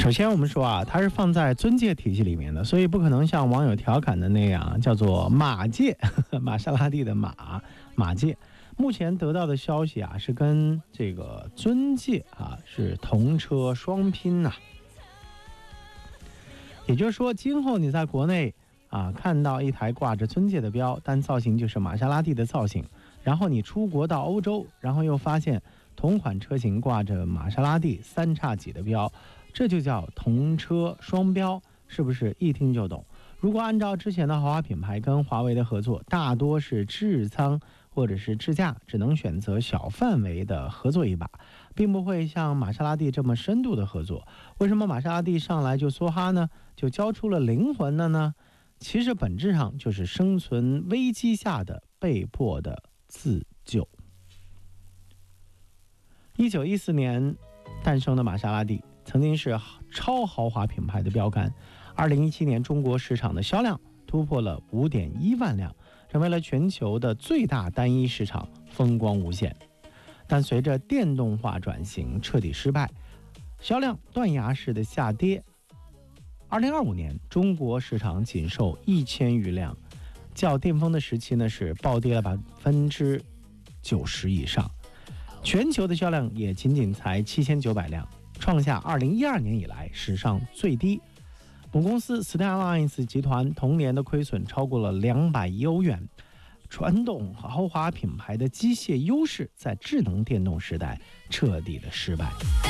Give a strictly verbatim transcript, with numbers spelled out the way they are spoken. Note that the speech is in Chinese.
首先我们说啊，它是放在尊界体系里面的，所以不可能像网友调侃的那样叫做马界，玛莎拉蒂的马马界。目前得到的消息啊，是跟这个尊界啊是同车双拼呐、啊。也就是说，今后你在国内啊看到一台挂着尊界的标，但造型就是玛莎拉蒂的造型，然后你出国到欧洲，然后又发现同款车型挂着玛莎拉蒂三叉戟的标，这就叫同车双标，是不是一听就懂？如果按照之前的豪华品牌跟华为的合作，大多是置舱或者是智驾，只能选择小范围的合作一把，并不会像玛莎拉蒂这么深度的合作。为什么玛莎拉蒂上来就梭哈呢？就交出了灵魂了呢？其实本质上就是生存危机下的被迫的自救。一九一四年诞生的玛莎拉蒂曾经是超豪华品牌的标杆，二零一七年中国市场的销量突破了 五点一万辆，成为了全球的最大单一市场，风光无限。但随着电动化转型彻底失败，销量断崖式的下跌。二零二五年中国市场仅售一千余辆，较巅峰的时期呢是暴跌了百分之九十以上，全球的销量也仅仅才七千九百辆，创下二零一二年以来史上最低。母公司 Stellantis 集团同年的亏损超过了两百亿欧元。传统豪华品牌的机械优势在智能电动时代彻底的失败。